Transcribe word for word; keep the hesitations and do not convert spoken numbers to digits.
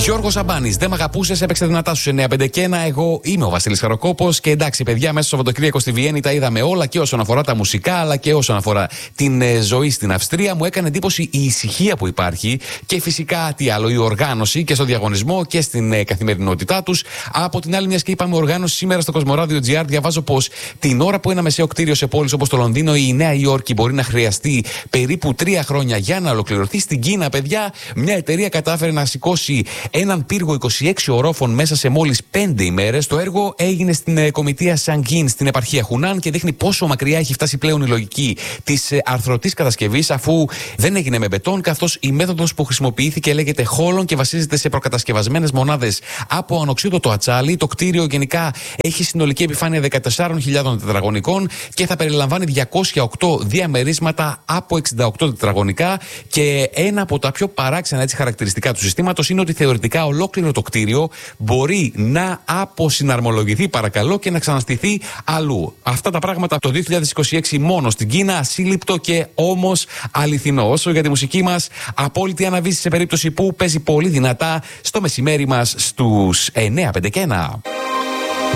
Γιώργος Σαμπάνης, δεν μ' αγαπούσες, έπαιξε δυνατά στους εννιά πέντε και ένα. Εγώ είμαι ο Βασίλης Χαροκόπος και εντάξει, παιδιά, μέσα στο Σαββατοκύριακο στη Βιέννη τα είδαμε όλα και όσον αφορά τα μουσικά αλλά και όσον αφορά την ε, ζωή στην Αυστρία. Μου έκανε εντύπωση η ησυχία που υπάρχει και φυσικά τι άλλο, η οργάνωση και στο διαγωνισμό και στην ε, καθημερινότητά τους. Από την άλλη, μιας και είπαμε οργάνωση, σήμερα στο Κοσμοράδιο τζι αρ διαβάζω πως την ώρα που ένα μεσαίο κτίριο σε πόλεις όπως το Λονδίνο ή η Νέα Υόρκη μπορεί να χρειαστεί περίπου τρία χρόνια για να ολοκληρωθεί, στην Κίνα, παιδιά, μια εταιρεία κατάφερε να σηκώσει έναν πύργο είκοσι έξι ορόφων μέσα σε μόλις πέντε ημέρες. Το έργο έγινε στην ε, κομιτεία Σανγκίν στην επαρχία Χουνάν και δείχνει πόσο μακριά έχει φτάσει πλέον η λογική της ε, αρθρωτής κατασκευής, αφού δεν έγινε με μπετόν, καθώς η μέθοδος που χρησιμοποιήθηκε λέγεται χόλον και βασίζεται σε προκατασκευασμένες μονάδες από ανοξίδωτο ατσάλι. Το κτίριο γενικά έχει συνολική επιφάνεια δεκατεσσάρων χιλιάδων τετραγωνικών και θα περιλαμβάνει διακόσια οκτώ διαμερίσματα από εξήντα οκτώ τετραγωνικά. Και ένα από τα πιο παράξενα έτσι χαρακτηριστικά του συστήματος είναι ότι θεωρητικά ολόκληρο το κτίριο μπορεί να αποσυναρμολογηθεί, παρακαλώ, και να ξαναστηθεί αλλού. Αυτά τα πράγματα το δύο χιλιάδες είκοσι έξι μόνο στην Κίνα, ασύλληπτο και όμως αληθινό. Όσο για τη μουσική μας, απόλυτη αναβίση σε περίπτωση που παίζει πολύ δυνατά στο μεσημέρι μας στους εννιά πέντε και ένα.